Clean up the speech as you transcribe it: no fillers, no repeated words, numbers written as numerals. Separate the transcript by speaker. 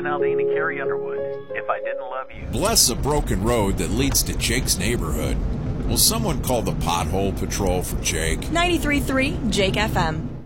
Speaker 1: Aldean and Carrie Underwood. If I Didn't Love You.
Speaker 2: Bless a broken road that leads to Jake's neighborhood. Will someone call the Pothole Patrol for Jake?
Speaker 3: 93.3 Jake FM.